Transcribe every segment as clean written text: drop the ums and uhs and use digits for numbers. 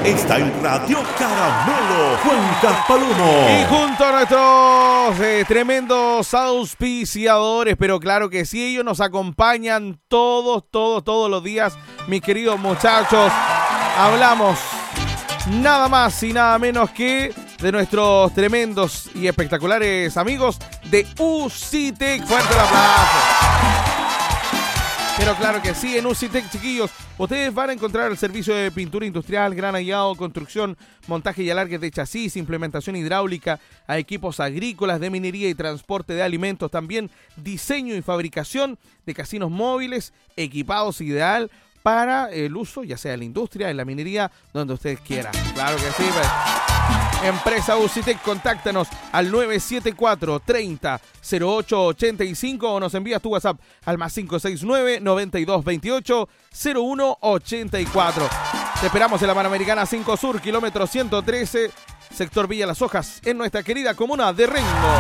está en Radio Caramelo, Juan Palomo. Y junto a nuestros tremendos auspiciadores, pero claro que sí, ellos nos acompañan todos los días, mis queridos muchachos. Hablamos nada más y nada menos que de nuestros tremendos y espectaculares amigos de UCITEC. Fuerte el aplauso. Pero claro que sí, en UCITEC, chiquillos, ustedes van a encontrar el servicio de pintura industrial, granallado, construcción, montaje y alargue de chasis, implementación hidráulica a equipos agrícolas, de minería y transporte de alimentos, también diseño y fabricación de casinos móviles, equipados ideal para el uso, ya sea en la industria, en la minería, donde ustedes quieran. Claro que sí, pues. Empresa UCITEC, contáctanos al 974-30-0885 o nos envías tu WhatsApp al más 569-9228-0184. Te esperamos en la Panamericana 5 Sur, kilómetro 113, sector Villa Las Hojas, en nuestra querida comuna de Rengo.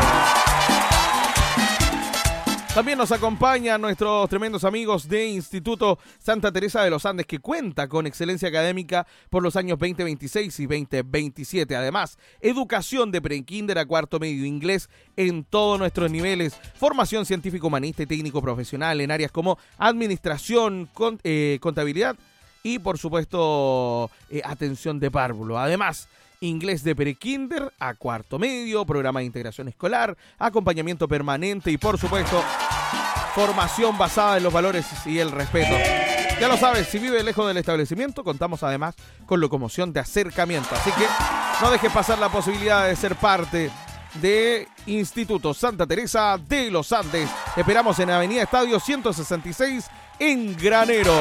También nos acompañan nuestros tremendos amigos de Instituto Santa Teresa de los Andes, que cuenta con excelencia académica por los años 2026 y 2027. Además, educación de pre-kinder a cuarto medio, inglés en todos nuestros niveles, formación científico, humanista y técnico profesional en áreas como administración, contabilidad y, por supuesto, atención de párvulo. Además, inglés de pre-kinder a cuarto medio, programa de integración escolar, acompañamiento permanente y, por supuesto, formación basada en los valores y el respeto. Ya lo sabes, si vive lejos del establecimiento, contamos además con locomoción de acercamiento. Así que no dejes pasar la posibilidad de ser parte de Instituto Santa Teresa de los Andes. Te esperamos en Avenida Estadio 166 en Granero.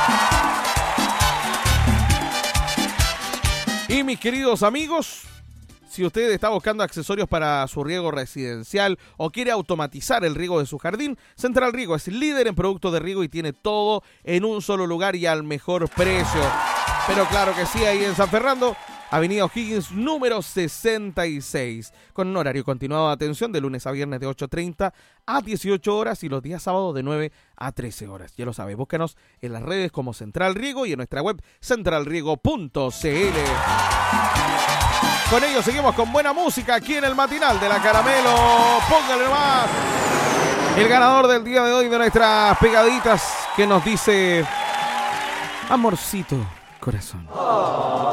Y mis queridos amigos, si usted está buscando accesorios para su riego residencial o quiere automatizar el riego de su jardín, Central Riego es líder en productos de riego y tiene todo en un solo lugar y al mejor precio. Pero claro que sí, ahí en San Fernando, Avenida O'Higgins número 66, con un horario continuado de atención de lunes a viernes de 8:30 a 18 horas y los días sábados de 9 a 13 horas. Ya lo sabe, búscanos en las redes como Central Riego y en nuestra web centralriego.cl. Con ello seguimos con buena música aquí en el matinal de la Caramelo. Póngale más. El ganador del día de hoy de nuestras pegaditas que nos dice: amorcito corazón.